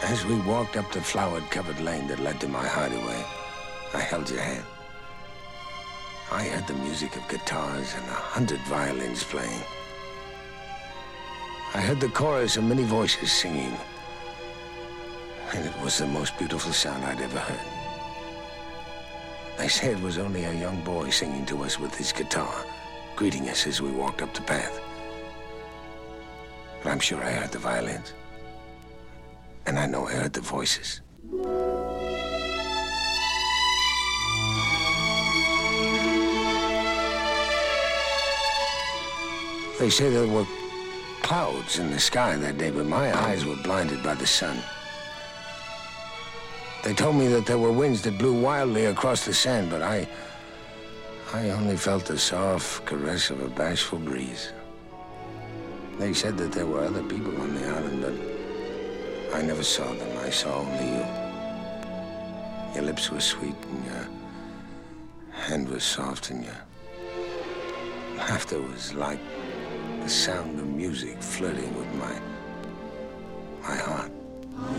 As we walked up the flowered-covered lane that led to my hideaway, I held your hand. I heard the music of guitars and 100 violins playing. I heard the chorus of many voices singing, and it was the most beautiful sound I'd ever heard. They said it was only a young boy singing to us with his guitar, greeting us as we walked up the path. But I'm sure I heard the violins. And I know I heard the voices. They say there were clouds in the sky that day, but my eyes were blinded by the sun. They told me that there were winds that blew wildly across the sand, but I only felt the soft caress of a bashful breeze. They said that there were other people on the island, but I never saw them. I saw only you. Your lips were sweet and your hand was soft and your laughter was like the sound of music flirting with my heart.